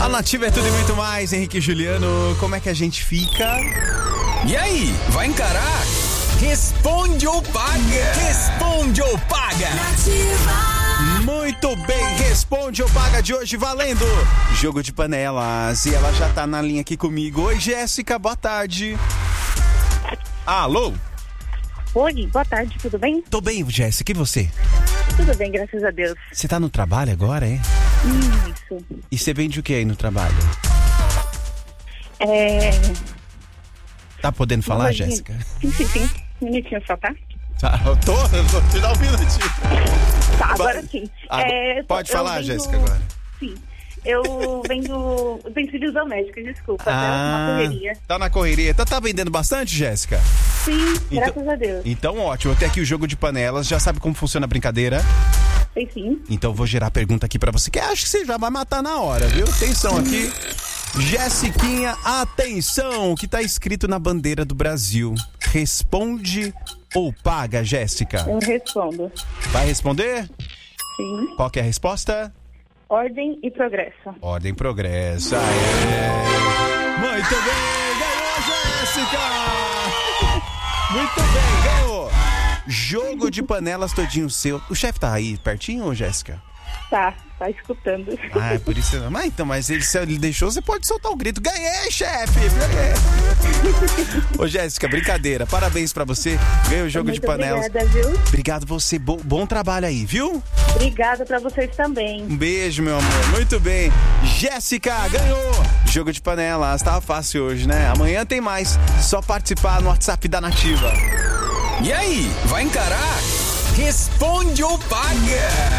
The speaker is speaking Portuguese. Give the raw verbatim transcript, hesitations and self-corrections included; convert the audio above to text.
A Nativa é tudo e muito mais. Henrique e Juliano, como é que a gente fica? E aí, vai encarar? Responde ou paga? Responde ou paga? Nativa. Muito bem, responde ou paga de hoje valendo jogo de panelas. E ela já tá na linha aqui comigo. Oi, Jéssica, boa tarde. Alô? Oi, boa tarde, tudo bem? Tô bem, Jéssica, e você? Tudo bem, graças a Deus. Você tá no trabalho agora, é? Isso. E você vende o que aí no trabalho? É... Tá podendo falar, Imagina. Jéssica? Sim, sim, sim. Um minutinho só, tá? Tá, eu tô, eu vou te dar um minutinho. Tá, agora sim. Agora- É, pode eu falar, vendo- Jéssica, agora. Sim. Eu vendo utensílios domésticos, desculpa, tá uma correria. Tá na correria. Tá, tá vendendo bastante, Jéssica? Sim, Então- graças a Deus. Então, ótimo. Eu tenho aqui o jogo de panelas. Já sabe como funciona a brincadeira? Sei sim. Então, vou gerar a pergunta aqui pra você, que acho que você já vai matar na hora, viu? Atenção aqui. Jéssiquinha, atenção! O que tá escrito na bandeira do Brasil? Responde ou paga, Jéssica? Eu respondo. Vai responder? Sim. Qual que é a resposta? Ordem e progresso. Ordem e progresso. Aê. Muito bem, ganhou, Jéssica! Muito bem, ganhou. Jogo de panelas todinho seu. O chefe tá aí pertinho, Jéssica? Tá, tá escutando. Ah, é por isso. Mas então, mas ele, se ele deixou, você pode soltar o grito. Ganhei, chefe! Ganhei! Ô, Jéssica, brincadeira. Parabéns pra você. Ganhou o jogo Muito de panelas. Obrigada, viu? Obrigado você. Bo- bom trabalho aí, viu? Obrigada pra vocês também. Um beijo, meu amor. Muito bem. Jéssica ganhou. Jogo de panelas. Tava fácil hoje, né? Amanhã tem mais. Só participar no WhatsApp da Nativa. E aí, vai encarar? Responde ou paga?